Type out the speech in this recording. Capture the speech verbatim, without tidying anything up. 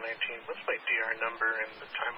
nineteen. What's my D R number and the time?